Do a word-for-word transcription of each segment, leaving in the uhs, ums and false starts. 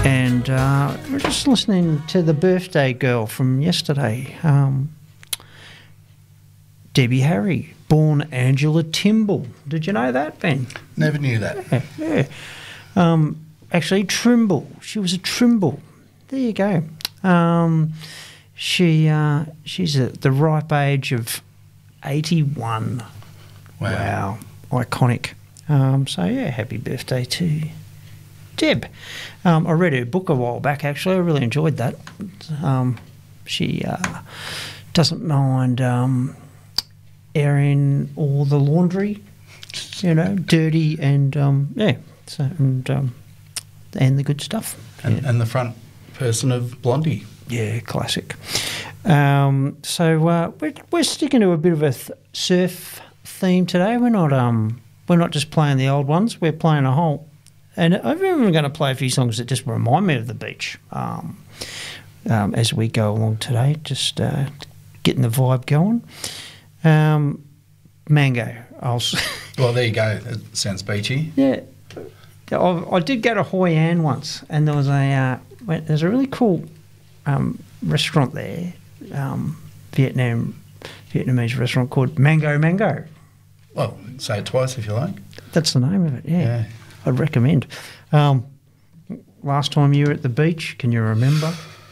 And uh, we're just listening to the birthday girl from yesterday, um, Debbie Harry, born Angela Timble. Did you know that, Ben? Never knew that. Yeah, yeah. Um, actually, Trimble. She was a Trimble. There you go. Um, she uh, she's at the ripe age of eighty-one. Wow. Wow. Iconic. Um, so, yeah, happy birthday to Deb. Um, I read her book a while back, actually. I really enjoyed that. Um, she uh, doesn't mind um, airing all the laundry, you know, dirty and, um, yeah, so, and, um, and the good stuff. And, yeah. and the front person of Blondie. Yeah, classic. Um, so uh, we're, we're sticking to a bit of a th- surf theme today. We're not um we're not just playing the old ones. We're playing a whole, and I'm even going to play a few songs that just remind me of the beach um, um, as we go along today. Just uh, getting the vibe going. Um, Mango. I'll s- Well, there you go. It sounds beachy. yeah. I, I did go to Hoi An once, and there was a uh, went- there's a really cool um, restaurant there, um, Vietnam Vietnamese restaurant called Mango Mango. Well, say it twice if you like. That's the name of it. Yeah, Yeah. I'd recommend. Um, last time you were at the beach, can you remember?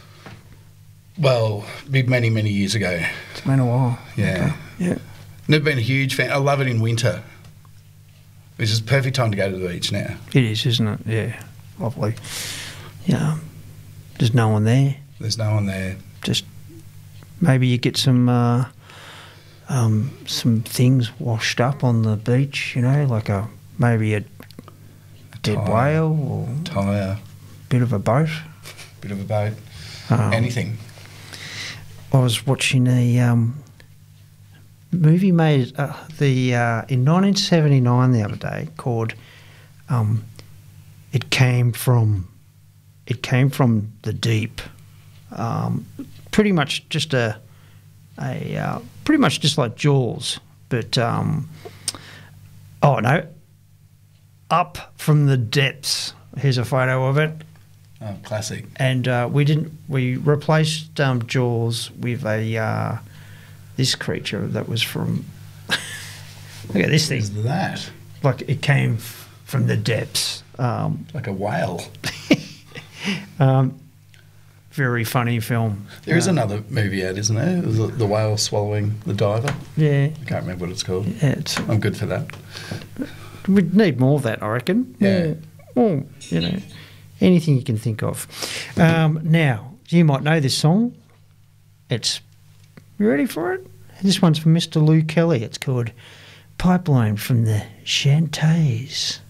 Well, big many, many years ago. It's been a while. Yeah. Okay. Yeah. Never been a huge fan. I love it in winter. Which is the perfect time to go to the beach now. It is, isn't it? Yeah, lovely. Yeah, there's no one there. There's no one there. Just maybe you get some uh, um, some things washed up on the beach. You know, like a maybe a, a dead tire. whale or Tyre, a bit of a boat. bit of a boat, Um, anything. I was watching a um, movie made uh, the uh, in nineteen seventy-nine the other day called um, "It Came from It Came from the Deep." Um, pretty much just a a uh, pretty much just like Jaws, but um, oh no, Up from the Depths. Here's a photo of it. Oh, classic. And uh, we didn't. We replaced um, Jaws with a uh, this creature that was from. Look at this thing. Is that Like it came f- from the depths. Um, like a whale? um, very funny film. There is Uh, another movie out, isn't there? The, the whale swallowing the diver. Yeah, I can't remember what it's called. yeah. It's, I'm good for that. we'd need more of that, I reckon. Yeah. Or, you know, anything you can think of. Um, now, you might know this song. It's, you ready for it? This one's from Mister Lou Kelly. It's called Pipeline from the Shantays.